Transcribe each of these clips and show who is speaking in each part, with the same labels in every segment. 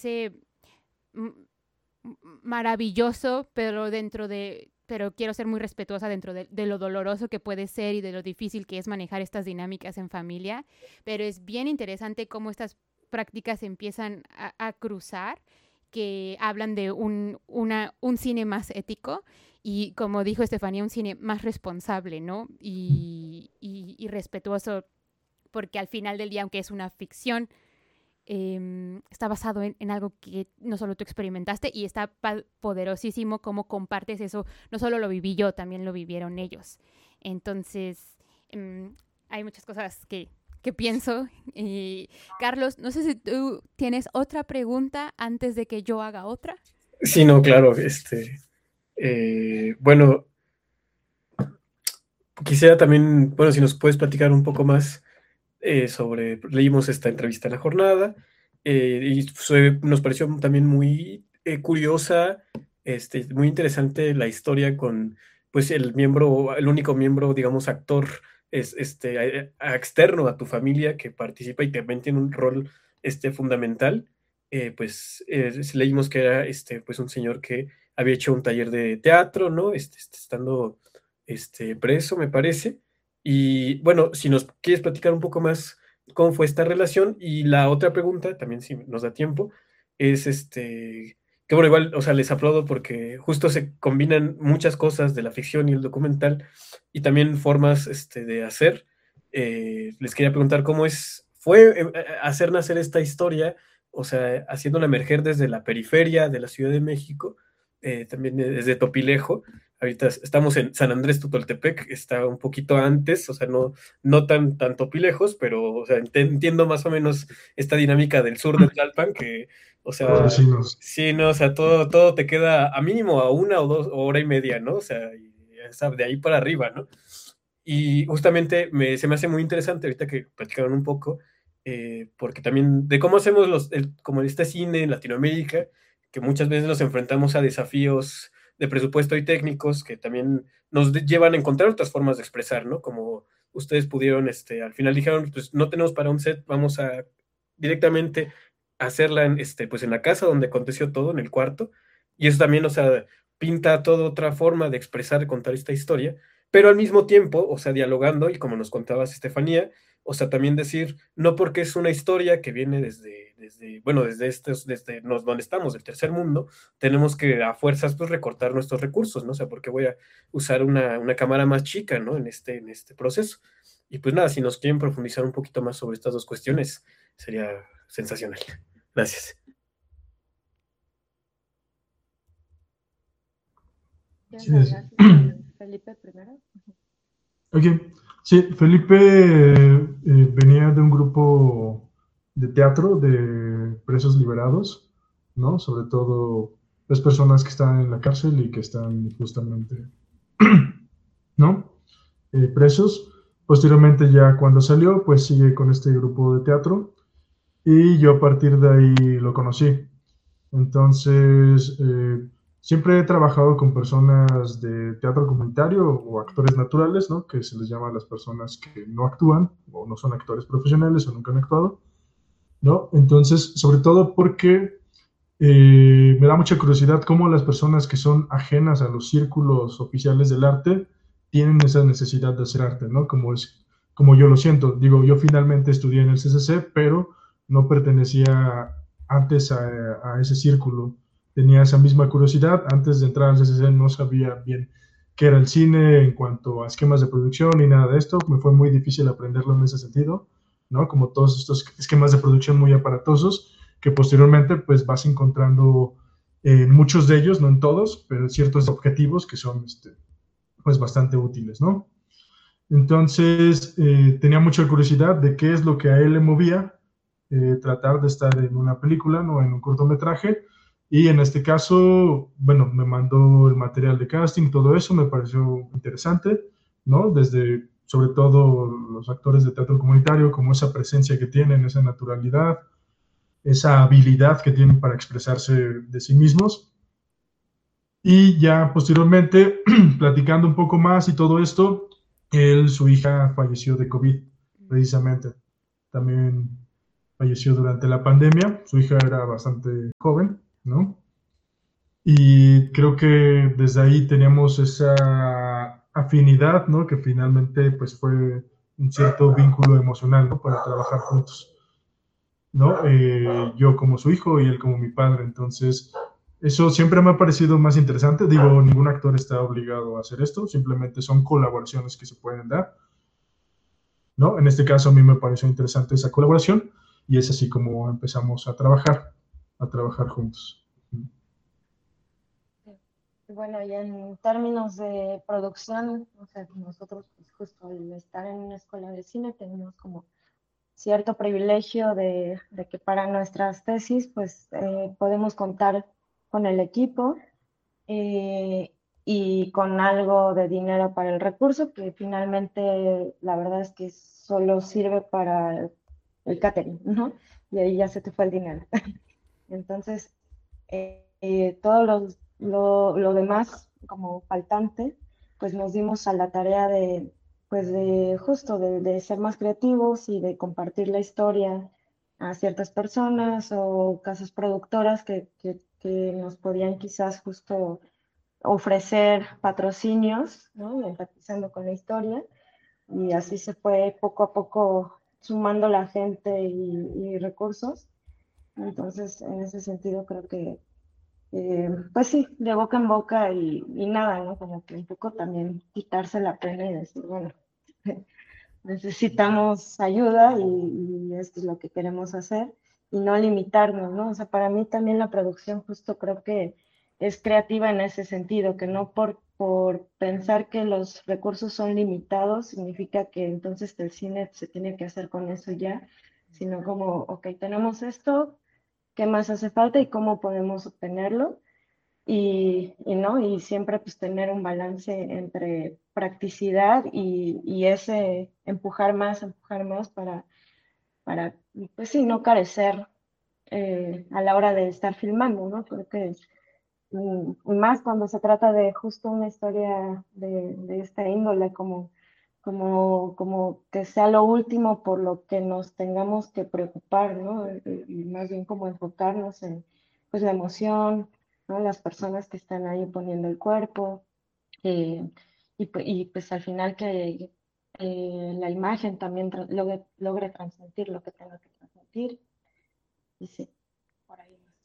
Speaker 1: parece mm, maravilloso, pero quiero ser muy respetuosa dentro de lo doloroso que puede ser y de lo difícil que es manejar estas dinámicas en familia. Pero es bien interesante cómo estas prácticas empiezan a cruzar, que hablan de un cine más ético y, como dijo Estefanía, un cine más responsable, ¿no? Y respetuoso, porque al final del día, aunque es una ficción, está basado en algo que no solo tú experimentaste, y está poderosísimo cómo compartes eso. No solo lo viví yo, también lo vivieron ellos. Entonces, hay muchas cosas que pienso. Carlos, no sé si tú tienes otra pregunta antes de que yo haga otra.
Speaker 2: Sí, no, claro, bueno, quisiera también, bueno, si nos puedes platicar un poco más sobre, leímos esta entrevista en la jornada, y nos pareció también muy curiosa, muy interesante la historia con, pues, el único miembro, digamos, actor, es externo a tu familia que participa y también tiene un rol, fundamental. Pues leímos que era, pues, un señor que había hecho un taller de teatro, ¿no? Estando, preso, me parece. Y bueno, si nos quieres platicar un poco más cómo fue esta relación. Y la otra pregunta, también si nos da tiempo, es que bueno, igual, o sea, les aplaudo porque justo se combinan muchas cosas de la ficción y el documental y también formas de hacer. Les quería preguntar cómo fue hacer nacer esta historia, o sea, haciéndola emerger desde la periferia de la Ciudad de México, también desde Topilejo. Ahorita estamos en San Andrés Tutoltepec, está un poquito antes, o sea, no tan Topilejos, pero, o sea, entiendo más o menos esta dinámica del sur de Tlalpan, que, o
Speaker 3: Los
Speaker 2: sea,
Speaker 3: vecinos.
Speaker 2: sí, no, o sea, todo te queda a mínimo a 1 o 2 horas y media, ¿no? O sea, de ahí para arriba, ¿no? Y justamente se me hace muy interesante ahorita que platicaron un poco, porque también de cómo hacemos como este cine en Latinoamérica, que muchas veces nos enfrentamos a desafíos de presupuesto y técnicos que también nos llevan a encontrar otras formas de expresar, ¿no? Como ustedes pudieron, al final dijeron, pues no tenemos para un set, vamos a directamente hacerla pues en la casa donde aconteció todo, en el cuarto, y eso también, o sea, pinta toda otra forma de expresar, contar esta historia, pero al mismo tiempo, o sea, dialogando, y como nos contabas, Estefanía, o sea, también decir, no porque es una historia que viene bueno, donde estamos, del tercer mundo, tenemos que a fuerzas, pues, recortar nuestros recursos, ¿no? O sea, porque voy a usar una cámara más chica, ¿no? En este proceso. Y pues nada, si nos quieren profundizar un poquito más sobre estas dos cuestiones, sería sensacional. Gracias.
Speaker 1: ¿Quieres
Speaker 3: Sí,
Speaker 1: hablar, Felipe, primero?
Speaker 3: ok. Sí, Felipe venía de un grupo de teatro de presos liberados, ¿no? Sobre todo las personas que están en la cárcel y que están justamente, ¿no? Presos. Posteriormente ya cuando salió, pues sigue con este grupo de teatro y yo a partir de ahí lo conocí. Entonces, siempre he trabajado con personas de teatro comunitario o actores naturales, ¿no? Que se les llama a las personas que no actúan o no son actores profesionales o nunca han actuado, ¿no? Entonces, sobre todo porque me da mucha curiosidad cómo las personas que son ajenas a los círculos oficiales del arte tienen esa necesidad de hacer arte, ¿no? Como yo lo siento. Digo, yo finalmente estudié en el CCC, pero no pertenecía antes a ese círculo. Tenía esa misma curiosidad. Antes de entrar al CCC no sabía bien qué era el cine en cuanto a esquemas de producción ni nada de esto. Me fue muy difícil aprenderlo en ese sentido, ¿no? Como todos estos esquemas de producción muy aparatosos que posteriormente pues vas encontrando en muchos de ellos, no en todos, pero en ciertos objetivos que son pues bastante útiles, ¿no? Entonces tenía mucha curiosidad de qué es lo que a él le movía tratar de estar en una película, no en un cortometraje, y en este caso, bueno, me mandó el material de casting, todo eso me pareció interesante, ¿no? Desde, sobre todo, los actores de teatro comunitario, como esa presencia que tienen, esa naturalidad, esa habilidad que tienen para expresarse de sí mismos. Y ya posteriormente, platicando un poco más y todo esto, su hija falleció de COVID, precisamente. También falleció durante la pandemia, su hija era bastante joven, ¿no? Y creo que desde ahí teníamos esa afinidad, ¿no? Que finalmente pues fue un cierto vínculo emocional, ¿no? Para trabajar juntos, ¿no? Yo como su hijo y él como mi padre. Entonces, eso siempre me ha parecido más interesante. Digo, ningún actor está obligado a hacer esto, simplemente son colaboraciones que se pueden dar, ¿no? En este caso a mí me pareció interesante esa colaboración y es así como empezamos a trabajar juntos.
Speaker 4: Bueno, y en términos de producción, o sea, nosotros pues, justo al estar en una escuela de cine tenemos como cierto privilegio de que para nuestras tesis pues podemos contar con el equipo eh, y con algo de dinero para el recurso, que finalmente la verdad es que solo sirve para el catering, ¿no? Y ahí ya se te fue el dinero. Entonces, todo lo demás como faltante, pues nos dimos a la tarea de, pues de justo de ser más creativos y de compartir la historia a ciertas personas o casas productoras que nos podían quizás justo ofrecer patrocinios, ¿no? Empatizando con la historia. Y así se fue poco a poco sumando la gente y recursos. Entonces, en ese sentido, creo que, pues sí, de boca en boca y nada, ¿no? Como que un poco también quitarse la pena y decir, bueno, necesitamos ayuda y esto es lo que queremos hacer y no limitarnos, ¿no? O sea, para mí también la producción justo creo que es creativa en ese sentido, que no por pensar que los recursos son limitados significa que entonces el cine se tiene que hacer con eso ya, sino como, ok, tenemos esto, ¿qué más hace falta y cómo podemos obtenerlo? ¿No? Y siempre pues tener un balance entre practicidad y ese empujar más para pues sí, no carecer a la hora de estar filmando, ¿no? Creo que más cuando se trata de justo una historia de esta índole, como que sea lo último por lo que nos tengamos que preocupar, ¿no? Y más bien como enfocarnos en pues la emoción, ¿no? Las personas que están ahí poniendo el cuerpo, eh, y pues al final que la imagen también logre transmitir lo que tenga que transmitir. Y sí, por ahí más.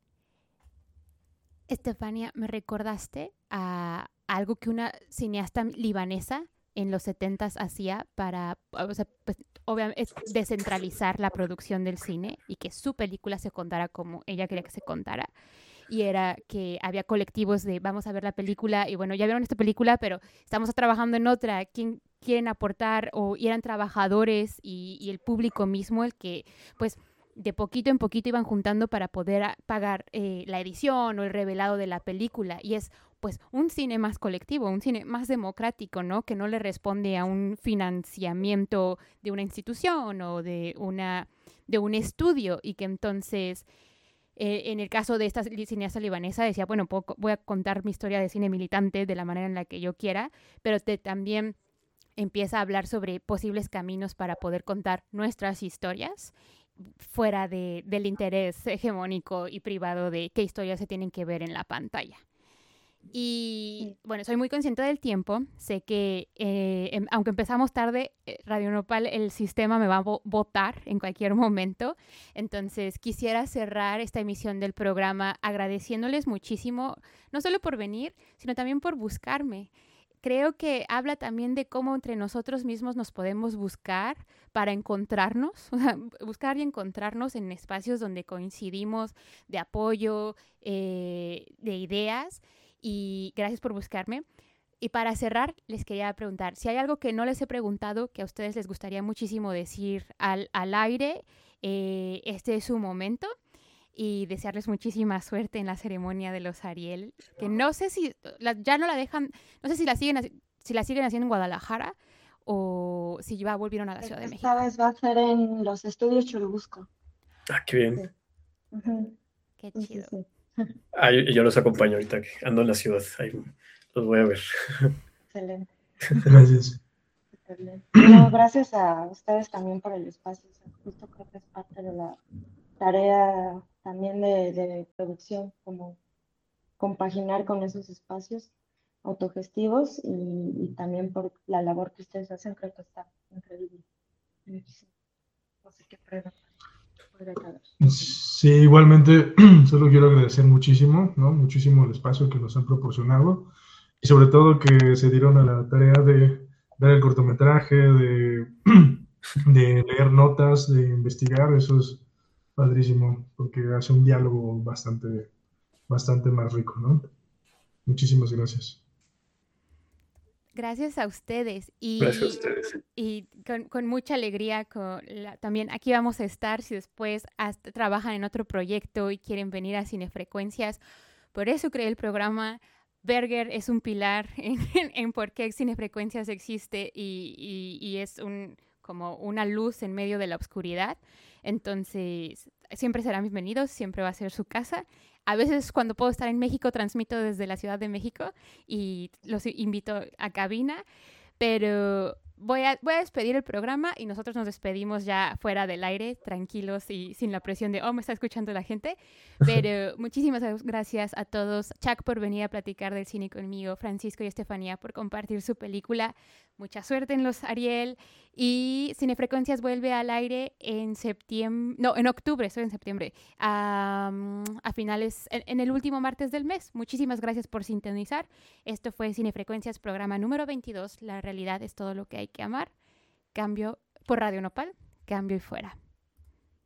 Speaker 1: Estefania, me recordaste a algo que una cineasta libanesa en los 70s hacía para, o sea, pues, obviamente, descentralizar la producción del cine y que su película se contara como ella quería que se contara. Y era que había colectivos de vamos a ver la película y bueno, ya vieron esta película, pero estamos trabajando en otra. ¿Quién quieren aportar? Y eran trabajadores y el público mismo el que, pues, de poquito en poquito iban juntando para poder pagar la edición o el revelado de la película. Y es pues un cine más colectivo, un cine más democrático, ¿no? Que no le responde a un financiamiento de una institución o de un estudio y que entonces en el caso de esta cineasta libanesa decía, bueno, voy a contar mi historia de cine militante de la manera en la que yo quiera, pero también empieza a hablar sobre posibles caminos para poder contar nuestras historias fuera del interés hegemónico y privado de qué historias se tienen que ver en la pantalla. Y bueno, soy muy consciente del tiempo. Sé que aunque empezamos tarde, Radio Nopal, el sistema me va a votar en cualquier momento. Entonces quisiera cerrar esta emisión del programa agradeciéndoles muchísimo, no solo por venir, sino también por buscarme. Creo que habla también de cómo entre nosotros mismos nos podemos buscar para encontrarnos, o sea, buscar y encontrarnos en espacios donde coincidimos de apoyo, de ideas. Y gracias por buscarme. Y para cerrar, les quería preguntar si hay algo que no les he preguntado que a ustedes les gustaría muchísimo decir al aire. Este es su momento. Y desearles muchísima suerte en la ceremonia de los Ariel, que no sé si ya no la dejan, no sé si la siguen haciendo en Guadalajara o si ya volvieron a la Ciudad de México.
Speaker 4: Esta vez va a ser en los estudios Churubusco.
Speaker 2: Ah, qué bien.
Speaker 4: Sí. Uh-huh.
Speaker 1: Qué chido.
Speaker 4: Sí.
Speaker 2: Yo los acompaño ahorita que ando en la ciudad. Ahí los voy a ver.
Speaker 4: Excelente.
Speaker 3: Gracias.
Speaker 4: súper bien. Bueno, gracias a ustedes también por el espacio. O sea, justo creo que es parte de la tarea también de producción, como compaginar con esos espacios autogestivos y también por la labor que ustedes hacen, creo que está increíble. Muchísimo. No sé qué pregunta podría caber.
Speaker 3: Sí, igualmente, solo quiero agradecer muchísimo, ¿no? Muchísimo el espacio que nos han proporcionado y sobre todo que se dieron a la tarea de ver el cortometraje, de leer notas, de investigar. Eso es padrísimo porque hace un diálogo bastante más rico, ¿no? Muchísimas gracias.
Speaker 1: Gracias a ustedes
Speaker 2: Gracias a ustedes.
Speaker 1: y con mucha alegría también aquí vamos a estar si después trabajan en otro proyecto y quieren venir a Cinefrecuencias. Por eso creé el programa. Berger es un pilar en por qué Cinefrecuencias existe y es como una luz en medio de la oscuridad. Entonces, siempre serán bienvenidos, siempre va a ser su casa. A veces cuando puedo estar en México, transmito desde la Ciudad de México y los invito a cabina, pero voy a despedir el programa y nosotros nos despedimos ya fuera del aire, tranquilos y sin la presión de, me está escuchando la gente. Pero muchísimas gracias a todos. Chuck por venir a platicar del cine conmigo, Francisco y Estefanía por compartir su película. Mucha suerte en los Ariel. Y Cinefrecuencias vuelve al aire en octubre, estoy en septiembre, a finales, en el último martes del mes. Muchísimas gracias por sintonizar. Esto fue Cinefrecuencias, programa número 22. La realidad es todo lo que hay que amar. Cambio por Radio Nopal, cambio y fuera.